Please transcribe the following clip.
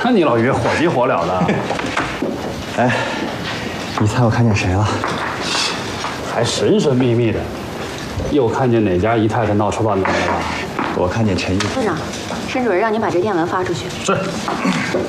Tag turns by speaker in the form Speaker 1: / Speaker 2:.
Speaker 1: 看你老于火急火燎的。
Speaker 2: 哎，你猜我看见谁了？
Speaker 1: 还神神秘秘的，又看见哪家姨太太闹出乱子来了？
Speaker 2: 我看见陈毅。
Speaker 3: 科长，申主任让您把这电文发出去。
Speaker 1: 是。